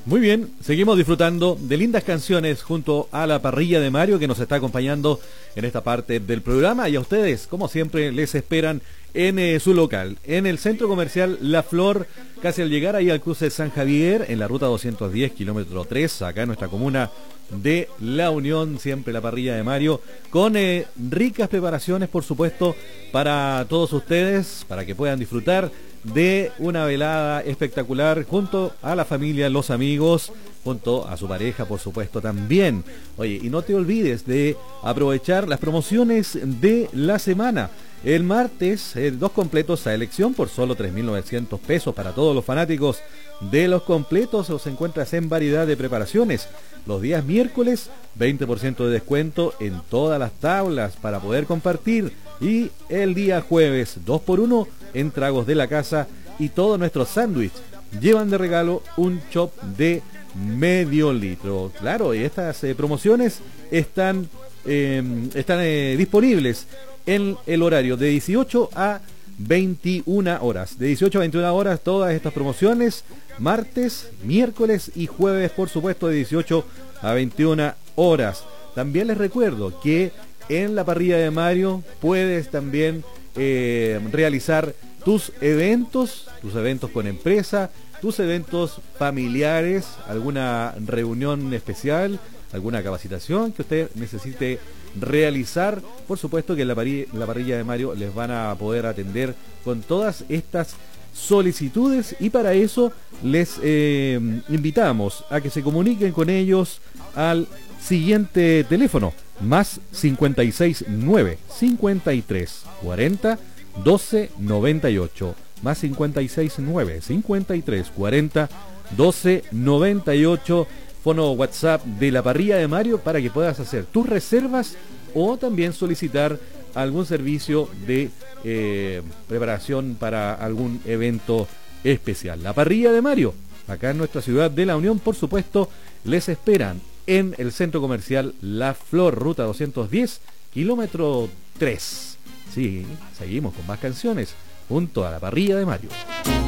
Muy bien, seguimos disfrutando de lindas canciones junto a la parrilla de Mario que nos está acompañando en esta parte del programa, y a ustedes, como siempre, les esperan en su local, en el centro comercial La Flor, casi al llegar ahí al cruce de San Javier, en la ruta 210, kilómetro 3, acá en nuestra comuna de La Unión. Siempre la parrilla de Mario, con ricas preparaciones, por supuesto, para todos ustedes, para que puedan disfrutar de una velada espectacular junto a la familia, los amigos, junto a su pareja, por supuesto, también. Oye, y no te olvides de aprovechar las promociones de la semana. El martes, 2 completos a elección por solo 3.900 pesos para todos los fanáticos de los completos. Los encuentras en variedad de preparaciones. Los días miércoles, 20% de descuento en todas las tablas para poder compartir. Y el día jueves, 2x1 en tragos de la casa, y todos nuestros sándwiches llevan de regalo un chop de medio litro. Claro, y estas promociones están disponibles en el horario de 18 a 21 horas. De 18 a 21 horas todas estas promociones, martes, miércoles y jueves, por supuesto, de 18 a 21 horas. También les recuerdo que en la parrilla de Mario puedes también realizar tus eventos con empresa, tus eventos familiares, alguna reunión especial, alguna capacitación que usted necesite realizar. Por supuesto que en la parrilla de Mario les van a poder atender con todas estas solicitudes, y para eso les invitamos a que se comuniquen con ellos al siguiente teléfono: más 569 53 40 12 98, más 569 53 40 12 98, fono WhatsApp de la parrilla de Mario, para que puedas hacer tus reservas o también solicitar algún servicio de preparación para algún evento especial. La parrilla de Mario, acá en nuestra ciudad de La Unión, por supuesto, les esperan en el centro comercial La Flor, ruta 210, kilómetro 3. Sí, seguimos con más canciones junto a la parrilla de Mario.